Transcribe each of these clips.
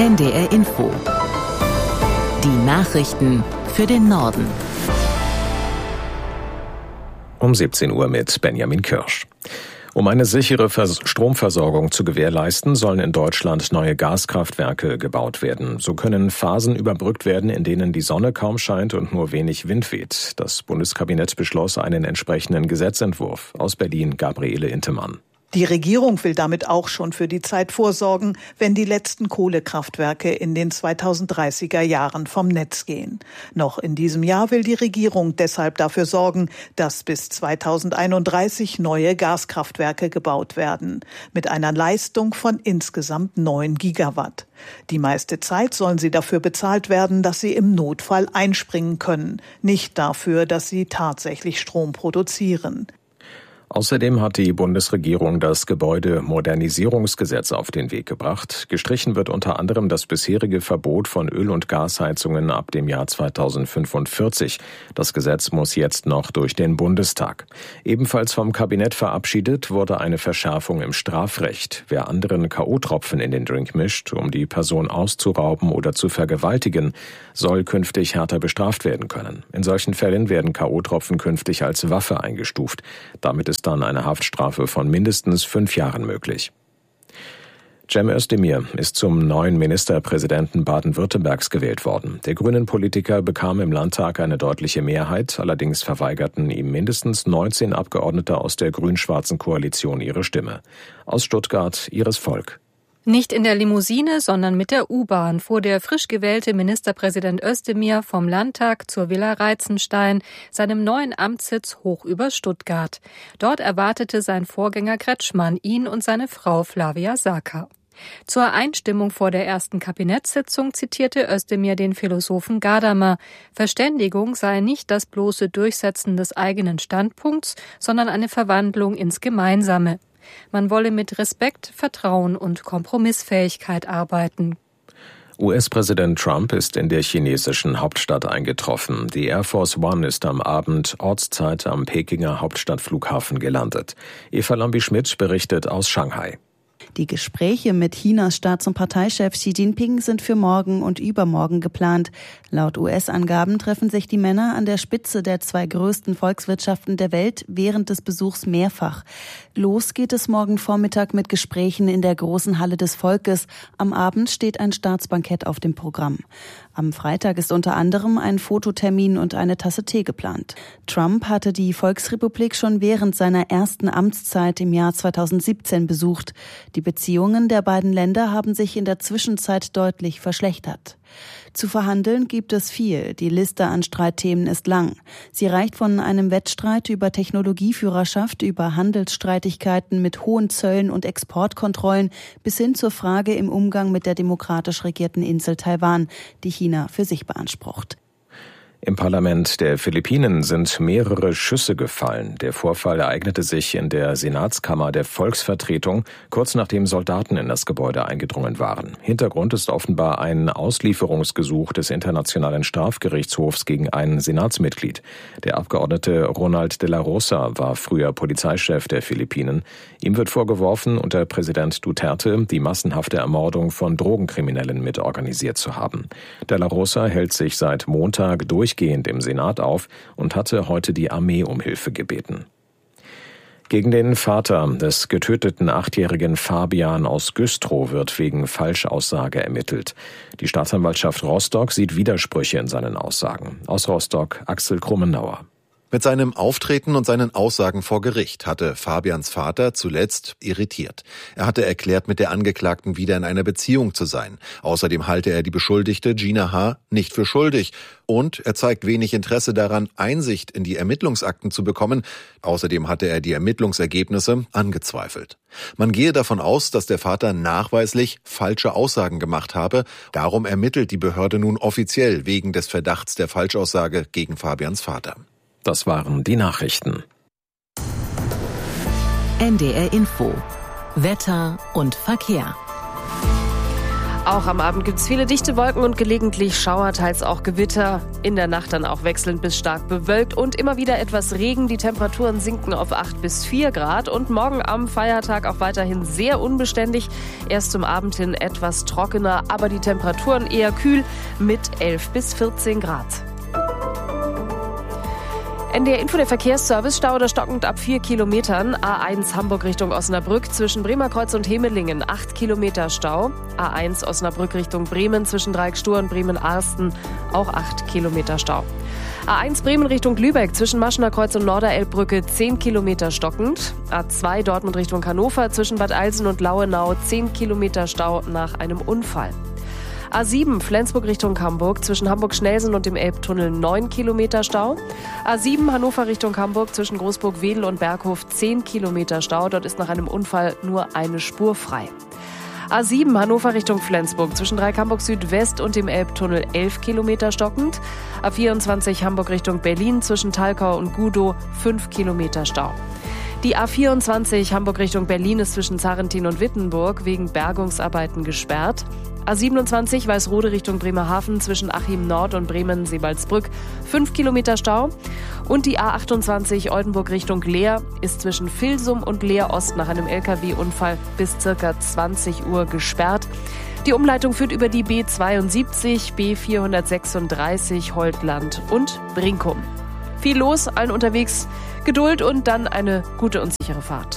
NDR Info. Die Nachrichten für den Norden. Um 17 Uhr mit Benjamin Kirsch. Um eine sichere Stromversorgung zu gewährleisten, sollen in Deutschland neue Gaskraftwerke gebaut werden. So können Phasen überbrückt werden, in denen die Sonne kaum scheint und nur wenig Wind weht. Das Bundeskabinett beschloss einen entsprechenden Gesetzentwurf. Aus Berlin Gabriele Intemann. Die Regierung will damit auch schon für die Zeit vorsorgen, wenn die letzten Kohlekraftwerke in den 2030er Jahren vom Netz gehen. Noch in diesem Jahr will die Regierung deshalb dafür sorgen, dass bis 2031 neue Gaskraftwerke gebaut werden, mit einer Leistung von insgesamt 9 Gigawatt. Die meiste Zeit sollen sie dafür bezahlt werden, dass sie im Notfall einspringen können, nicht dafür, dass sie tatsächlich Strom produzieren. Außerdem hat die Bundesregierung das Gebäudemodernisierungsgesetz auf den Weg gebracht. Gestrichen wird unter anderem das bisherige Verbot von Öl- und Gasheizungen ab dem Jahr 2045. Das Gesetz muss jetzt noch durch den Bundestag. Ebenfalls vom Kabinett verabschiedet wurde eine Verschärfung im Strafrecht. Wer anderen K.O.-Tropfen in den Drink mischt, um die Person auszurauben oder zu vergewaltigen, soll künftig härter bestraft werden können. In solchen Fällen werden K.O.-Tropfen künftig als Waffe eingestuft. Damit ist dann eine Haftstrafe von mindestens 5 Jahren möglich. Cem Özdemir ist zum neuen Ministerpräsidenten Baden-Württembergs gewählt worden. Der Grünen-Politiker bekam im Landtag eine deutliche Mehrheit, allerdings verweigerten ihm mindestens 19 Abgeordnete aus der grün-schwarzen Koalition ihre Stimme. Aus Stuttgart Iris Volk. Nicht in der Limousine, sondern mit der U-Bahn fuhr der frisch gewählte Ministerpräsident Özdemir vom Landtag zur Villa Reitzenstein, seinem neuen Amtssitz hoch über Stuttgart. Dort erwartete sein Vorgänger Kretschmann ihn und seine Frau Flavia Saka. Zur Einstimmung vor der ersten Kabinettssitzung zitierte Özdemir den Philosophen Gadamer. Verständigung sei nicht das bloße Durchsetzen des eigenen Standpunkts, sondern eine Verwandlung ins Gemeinsame. Man wolle mit Respekt, Vertrauen und Kompromissfähigkeit arbeiten. US-Präsident Trump ist in der chinesischen Hauptstadt eingetroffen. Die Air Force One ist am Abend Ortszeit am Pekinger Hauptstadtflughafen gelandet. Eva Lambi-Schmidt berichtet aus Shanghai. Die Gespräche mit Chinas Staats- und Parteichef Xi Jinping sind für morgen und übermorgen geplant. Laut US-Angaben treffen sich die Männer an der Spitze der 2 größten Volkswirtschaften der Welt während des Besuchs mehrfach. Los geht es morgen Vormittag mit Gesprächen in der großen Halle des Volkes. Am Abend steht ein Staatsbankett auf dem Programm. Am Freitag ist unter anderem ein Fototermin und eine Tasse Tee geplant. Trump hatte die Volksrepublik schon während seiner ersten Amtszeit im Jahr 2017 besucht. Die Beziehungen der beiden Länder haben sich in der Zwischenzeit deutlich verschlechtert. Zu verhandeln gibt es viel. Die Liste an Streitthemen ist lang. Sie reicht von einem Wettstreit über Technologieführerschaft, über Handelsstreitigkeiten mit hohen Zöllen und Exportkontrollen bis hin zur Frage im Umgang mit der demokratisch regierten Insel Taiwan, die China für sich beansprucht. Im Parlament der Philippinen sind mehrere Schüsse gefallen. Der Vorfall ereignete sich in der Senatskammer der Volksvertretung, kurz nachdem Soldaten in das Gebäude eingedrungen waren. Hintergrund ist offenbar ein Auslieferungsgesuch des Internationalen Strafgerichtshofs gegen ein Senatsmitglied. Der Abgeordnete Ronald de la Rosa war früher Polizeichef der Philippinen. Ihm wird vorgeworfen, unter Präsident Duterte die massenhafte Ermordung von Drogenkriminellen mitorganisiert zu haben. De la Rosa hält sich seit Montag durchgehend im Senat auf und hatte heute die Armee um Hilfe gebeten. Gegen den Vater des getöteten 8-jährigen Fabian aus Güstrow wird wegen Falschaussage ermittelt. Die Staatsanwaltschaft Rostock sieht Widersprüche in seinen Aussagen. Aus Rostock Axel Krummenauer. Mit seinem Auftreten und seinen Aussagen vor Gericht hatte Fabians Vater zuletzt irritiert. Er hatte erklärt, mit der Angeklagten wieder in einer Beziehung zu sein. Außerdem halte er die Beschuldigte Gina H. nicht für schuldig. Und er zeigt wenig Interesse daran, Einsicht in die Ermittlungsakten zu bekommen. Außerdem hatte er die Ermittlungsergebnisse angezweifelt. Man gehe davon aus, dass der Vater nachweislich falsche Aussagen gemacht habe. Darum ermittelt die Behörde nun offiziell wegen des Verdachts der Falschaussage gegen Fabians Vater. Das waren die Nachrichten. NDR Info. Wetter und Verkehr. Auch am Abend gibt es viele dichte Wolken und gelegentlich Schauer, teils auch Gewitter. In der Nacht dann auch wechselnd bis stark bewölkt und immer wieder etwas Regen. Die Temperaturen sinken auf 8 bis 4 Grad und morgen am Feiertag auch weiterhin sehr unbeständig. Erst zum Abend hin etwas trockener, aber die Temperaturen eher kühl mit 11 bis 14 Grad. NDR Info, der Verkehrsservice, Stau oder stockend ab 4 Kilometern. A1 Hamburg Richtung Osnabrück zwischen Bremerkreuz und Hemelingen 8 Kilometer Stau. A1 Osnabrück Richtung Bremen zwischen Dreieckstur und Bremen-Arsten auch 8 Kilometer Stau. A1 Bremen Richtung Lübeck zwischen Maschener Kreuz und Norderelbbrücke 10 Kilometer stockend. A2 Dortmund Richtung Hannover zwischen Bad Alsen und Lauenau 10 Kilometer Stau nach einem Unfall. A7 Flensburg Richtung Hamburg zwischen Hamburg-Schnelsen und dem Elbtunnel 9 Kilometer Stau. A7 Hannover Richtung Hamburg zwischen Großburg-Wedel und Berghof 10 Kilometer Stau. Dort ist nach einem Unfall nur eine Spur frei. A7 Hannover Richtung Flensburg zwischen Dreieck-Hamburg Südwest und dem Elbtunnel 11 Kilometer stockend. A24 Hamburg Richtung Berlin zwischen Thalkau und Gudow 5 Kilometer Stau. Die A24 Hamburg Richtung Berlin ist zwischen Zarrentin und Wittenburg wegen Bergungsarbeiten gesperrt. A27 Weißrode Richtung Bremerhaven zwischen Achim Nord und Bremen-Sebalsbrück 5 Kilometer Stau. Und die A28 Oldenburg Richtung Leer ist zwischen Vilsum und Leer Ost nach einem LKW-Unfall bis ca. 20 Uhr gesperrt. Die Umleitung führt über die B72, B436 Holtland und Brinkum. Viel los, allen unterwegs. Geduld und dann eine gute und sichere Fahrt.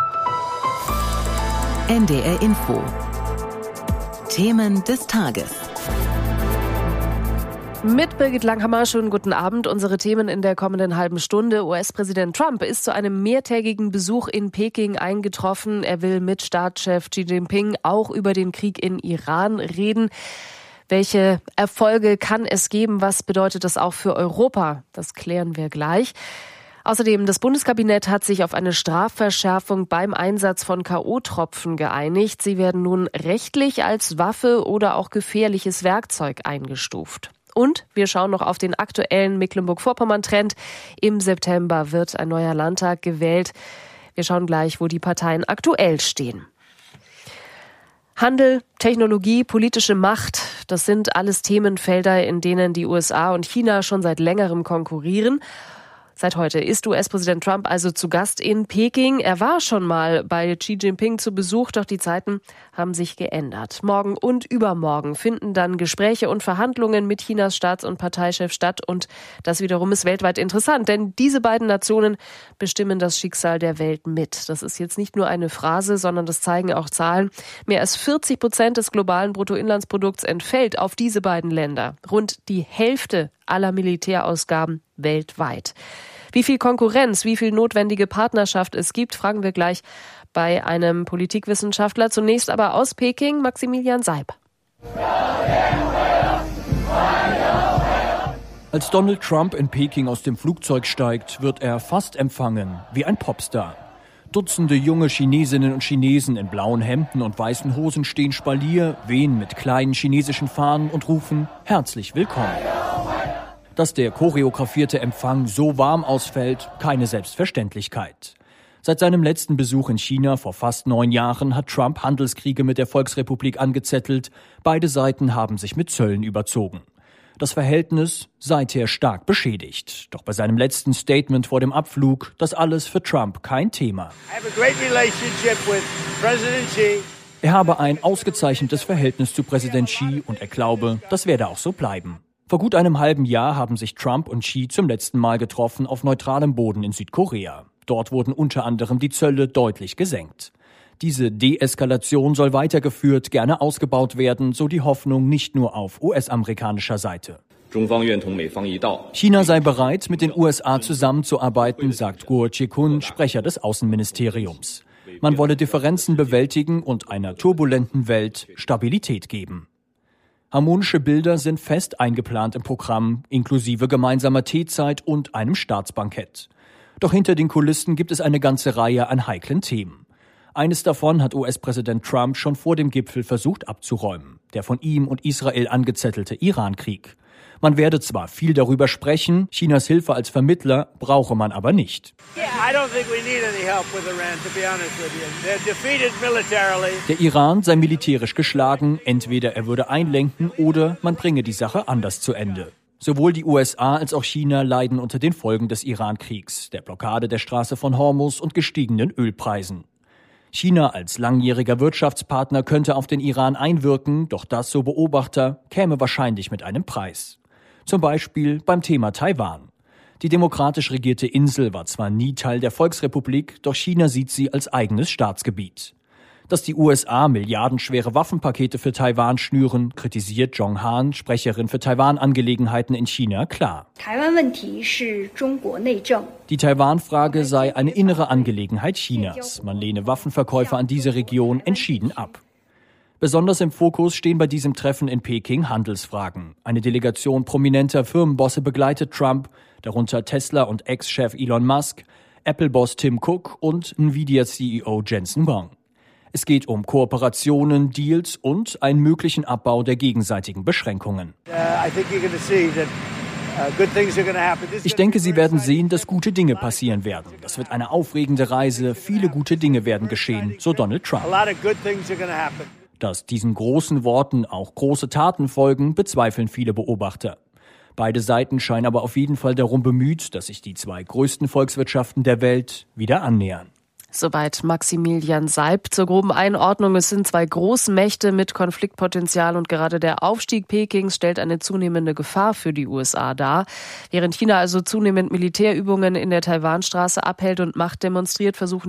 NDR Info. Themen des Tages. Mit Birgit Langhammer, schönen guten Abend. Unsere Themen in der kommenden halben Stunde. US-Präsident Trump ist zu einem mehrtägigen Besuch in Peking eingetroffen. Er will mit Staatschef Xi Jinping auch über den Krieg in Iran reden. Welche Erfolge kann es geben? Was bedeutet das auch für Europa? Das klären wir gleich. Außerdem, das Bundeskabinett hat sich auf eine Strafverschärfung beim Einsatz von K.O.-Tropfen geeinigt. Sie werden nun rechtlich als Waffe oder auch gefährliches Werkzeug eingestuft. Und wir schauen noch auf den aktuellen Mecklenburg-Vorpommern-Trend. Im September wird ein neuer Landtag gewählt. Wir schauen gleich, wo die Parteien aktuell stehen. Handel, Technologie, politische Macht, das sind alles Themenfelder, in denen die USA und China schon seit längerem konkurrieren. Seit heute ist US-Präsident Trump also zu Gast in Peking. Er war schon mal bei Xi Jinping zu Besuch, doch die Zeiten haben sich geändert. Morgen und übermorgen finden dann Gespräche und Verhandlungen mit Chinas Staats- und Parteichef statt. Und das wiederum ist weltweit interessant, denn diese beiden Nationen bestimmen das Schicksal der Welt mit. Das ist jetzt nicht nur eine Phrase, sondern das zeigen auch Zahlen. Mehr als 40% des globalen Bruttoinlandsprodukts entfällt auf diese beiden Länder. Rund die Hälfte aller Militärausgaben weltweit. Wie viel Konkurrenz, wie viel notwendige Partnerschaft es gibt, fragen wir gleich bei einem Politikwissenschaftler. Zunächst aber aus Peking, Maximilian Seib. Als Donald Trump in Peking aus dem Flugzeug steigt, wird er fast empfangen wie ein Popstar. Dutzende junge Chinesinnen und Chinesen in blauen Hemden und weißen Hosen stehen Spalier, wehen mit kleinen chinesischen Fahnen und rufen herzlich willkommen. Dass der choreografierte Empfang so warm ausfällt, keine Selbstverständlichkeit. Seit seinem letzten Besuch in China vor fast 9 Jahren hat Trump Handelskriege mit der Volksrepublik angezettelt. Beide Seiten haben sich mit Zöllen überzogen. Das Verhältnis seither stark beschädigt. Doch bei seinem letzten Statement vor dem Abflug, das alles für Trump kein Thema. Er habe ein ausgezeichnetes Verhältnis zu Präsident Xi und er glaube, das werde auch so bleiben. Vor gut einem halben Jahr haben sich Trump und Xi zum letzten Mal getroffen auf neutralem Boden in Südkorea. Dort wurden unter anderem die Zölle deutlich gesenkt. Diese Deeskalation soll weitergeführt, gerne ausgebaut werden, so die Hoffnung nicht nur auf US-amerikanischer Seite. China sei bereit, mit den USA zusammenzuarbeiten, sagt Guo Zhikun, Sprecher des Außenministeriums. Man wolle Differenzen bewältigen und einer turbulenten Welt Stabilität geben. Harmonische Bilder sind fest eingeplant im Programm, inklusive gemeinsamer Teezeit und einem Staatsbankett. Doch hinter den Kulissen gibt es eine ganze Reihe an heiklen Themen. Eines davon hat US-Präsident Trump schon vor dem Gipfel versucht abzuräumen, der von ihm und Israel angezettelte Iran-Krieg. Man werde zwar viel darüber sprechen, Chinas Hilfe als Vermittler brauche man aber nicht. Der Iran sei militärisch geschlagen, entweder er würde einlenken oder man bringe die Sache anders zu Ende. Sowohl die USA als auch China leiden unter den Folgen des Iran-Kriegs, der Blockade der Straße von Hormuz und gestiegenen Ölpreisen. China als langjähriger Wirtschaftspartner könnte auf den Iran einwirken, doch das, so Beobachter, käme wahrscheinlich mit einem Preis. Zum Beispiel beim Thema Taiwan. Die demokratisch regierte Insel war zwar nie Teil der Volksrepublik, doch China sieht sie als eigenes Staatsgebiet. Dass die USA milliardenschwere Waffenpakete für Taiwan schnüren, kritisiert Zhong Han, Sprecherin für Taiwan-Angelegenheiten in China, klar. Die Taiwan-Frage sei eine innere Angelegenheit Chinas. Man lehne Waffenverkäufe an diese Region entschieden ab. Besonders im Fokus stehen bei diesem Treffen in Peking Handelsfragen. Eine Delegation prominenter Firmenbosse begleitet Trump, darunter Tesla- und Ex-Chef Elon Musk, Apple-Boss Tim Cook und Nvidia-CEO Jensen Huang. Es geht um Kooperationen, Deals und einen möglichen Abbau der gegenseitigen Beschränkungen. Ich denke, Sie werden sehen, dass gute Dinge passieren werden. Das wird eine aufregende Reise, viele gute Dinge werden geschehen, so Donald Trump. Dass diesen großen Worten auch große Taten folgen, bezweifeln viele Beobachter. Beide Seiten scheinen aber auf jeden Fall darum bemüht, dass sich die zwei größten Volkswirtschaften der Welt wieder annähern. Soweit Maximilian Seib zur groben Einordnung. Es sind zwei Großmächte mit Konfliktpotenzial und gerade der Aufstieg Pekings stellt eine zunehmende Gefahr für die USA dar. Während China also zunehmend Militärübungen in der Taiwanstraße abhält und Macht demonstriert, versuchen